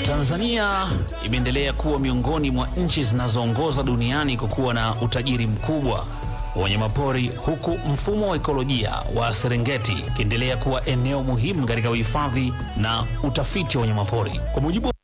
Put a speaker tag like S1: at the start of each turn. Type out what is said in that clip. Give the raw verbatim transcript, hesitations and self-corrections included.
S1: Tanzania imeendelea kuwa miongoni mwa nchi zinazoongoza duniani kwa kuwa na utajiri mkubwa wa wanyamapori, huku mfumo wa ekolojia wa Serengeti ukiendelea kuwa eneo muhimu katika uhifadhi na utafiti wa wanyamapori. Kwa mujibu